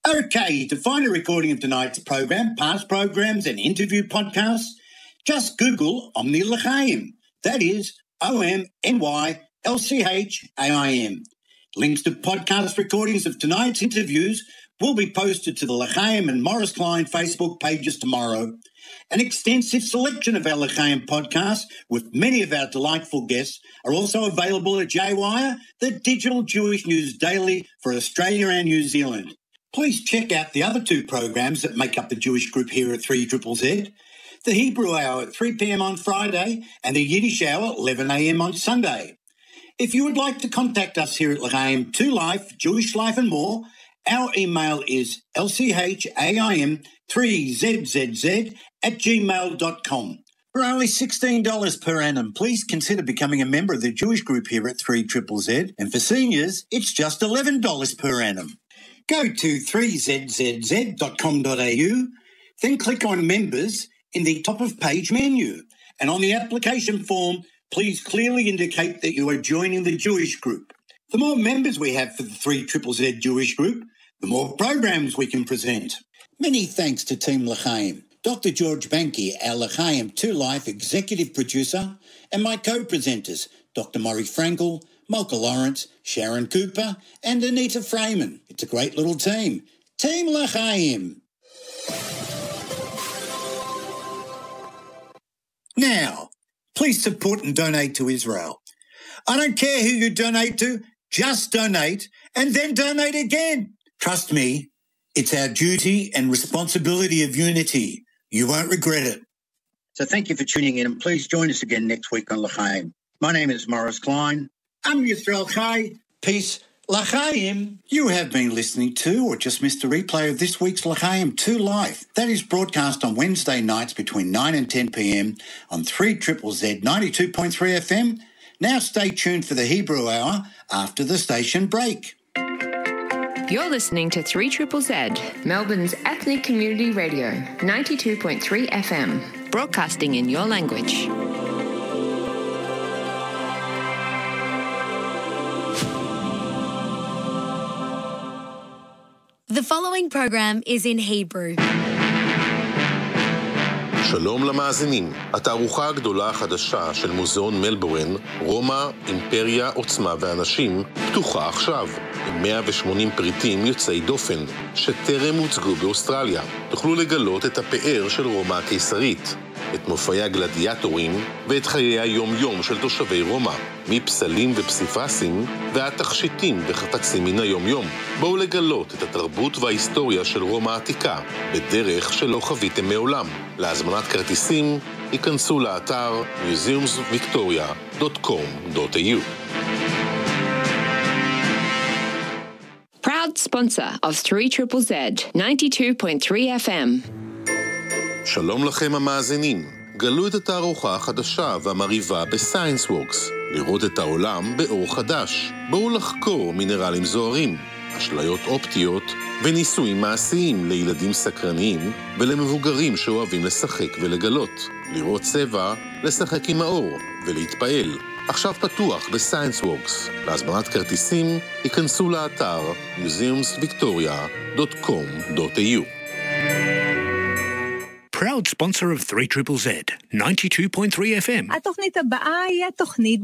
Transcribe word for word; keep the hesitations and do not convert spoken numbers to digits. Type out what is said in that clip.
Okay, to find a recording of tonight's program, past programs and interview podcasts, just Google Omni L'chaim. That is O M N Y L C H A I M. Links to podcast recordings of tonight's interviews will be posted to the L'chaim and Morris Klein Facebook pages tomorrow. An extensive selection of our L'chaim podcasts with many of our delightful guests are also available at J Wire, the digital Jewish news daily for Australia and New Zealand. Please check out the other two programs that make up the Jewish group here at three Z Z Z, the Hebrew Hour at three p.m. on Friday and the Yiddish Hour at eleven a.m. on Sunday. If you would like to contact us here at L'chaim to Life, Jewish Life and more, our email is L C H A I M three Z Z Z at gmail dot com. For only sixteen dollars per annum, please consider becoming a member of the Jewish group here at three Z Z Z, and for seniors, it's just eleven dollars per annum. Go to three Z Z Z dot com dot A U, then click on Members in the top of page menu, and on the application form, please clearly indicate that you are joining the Jewish group. The more members we have for the three Z Z Z Jewish group, the more programs we can present. Many thanks to Team L'chaim, Doctor George Banky, our L'chaim to Life executive producer, and my co-presenters, Doctor Murray Frankel, Malka Lawrence, Sharon Cooper, and Anita Freeman. It's a great little team. Team L'chaim. Now, please support and donate to Israel. I don't care who you donate to, just donate and then donate again. Trust me, it's our duty and responsibility of unity. You won't regret it. So thank you for tuning in, and please join us again next week on L'chaim. My name is Morris Klein. I'm Yisrael Chai. Peace. L'chaim. You have been listening to or just missed a replay of this week's L'chaim to Life. That is broadcast on Wednesday nights between nine and ten p.m. on three Z Z Z ninety-two point three F M. Now stay tuned for the Hebrew Hour after the station break. You're listening to three Z Z Z, Melbourne's ethnic community radio, ninety-two point three F M, broadcasting in your language. The following program is in Hebrew. שלום למאזינים. התערוכה הגדולה החדשה של מוזיאון מלבורן, רומא, אימפריה, עוצמה ואנשים, פתוחה עכשיו, עם מאה ושמונים פריטים יוצאי דופן, שטרם הוצגו באוסטרליה. תוכלו לגלות את הפאר של רומא הקיסרית, את מופעי הגלדיאטורים ואת חיי היום-יום של תושבי רומא, מפסלים ופסיפסים ועד תכשיטים וחפצים מן היום-יום. בואו לגלות את התרבות וההיסטוריה של רומא העתיקה, בדרך שלא חוויתם מעולם. להזמנת כרטיסים, היכנסו לאתר museums victoria dot com dot A U. Proud sponsor of three Z Z Z, ninety-two point three F M. שלום לכם המאזינים. גלו את התערוכה החדשה והמריבה בסיינס וורקס. לראות את העולם באור חדש. בואו לחקור מינרלים זוהרים, אשליות אופטיות וניסויים מעשיים לילדים סקרניים ולמבוגרים שאוהבים לשחק ולגלות. לראות צבע, לשחק עם האור ולהתפעל. עכשיו פתוח בסיינס וורקס. להזמנת כרטיסים, היכנסו לאתר museums victoria dot com dot A U. Proud sponsor of three Z Z Z, ninety-two point three F M. התוכנית הבאה היא התוכנית